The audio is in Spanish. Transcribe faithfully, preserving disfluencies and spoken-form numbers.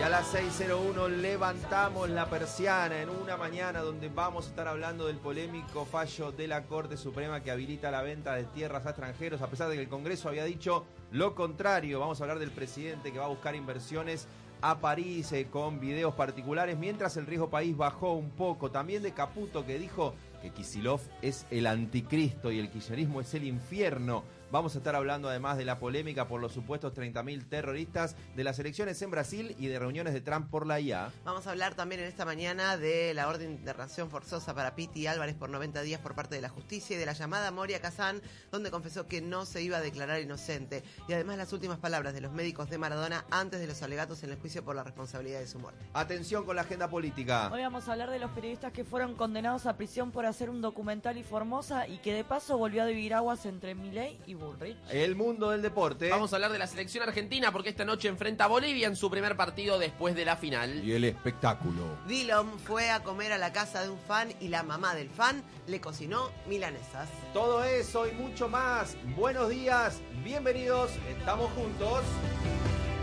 a las seis cero uno levantamos la persiana en una mañana donde vamos a estar hablando del polémico fallo de la Corte Suprema que habilita la venta de tierras a extranjeros, a pesar de que el Congreso había dicho lo contrario. Vamos a hablar del presidente que va a buscar inversiones a París eh, con videos particulares, mientras el riesgo país bajó un poco. También de Caputo, que dijo que Kicillof es el anticristo y el kirchnerismo es el infierno. Vamos a estar hablando además de la polémica por los supuestos treinta mil terroristas, de las elecciones en Brasil y de reuniones de Trump por la I A. Vamos a hablar también en esta mañana de la orden de internación forzosa para Piti Álvarez por noventa días por parte de la justicia y de la llamada Moria Kazán, donde confesó que no se iba a declarar inocente. Y además las últimas palabras de los médicos de Maradona antes de los alegatos en el juicio por la responsabilidad de su muerte. Atención con la agenda política. Hoy vamos a hablar de los periodistas que fueron condenados a prisión por hacer un documental y Formosa y que de paso volvió a dividir aguas entre Milei y Bullrich. El mundo del deporte. Vamos a hablar de la selección argentina porque esta noche enfrenta a Bolivia en su primer partido después de la final. Y el espectáculo. Dillon fue a comer a la casa de un fan y la mamá del fan le cocinó milanesas. Todo eso y mucho más. Buenos días, bienvenidos, estamos juntos.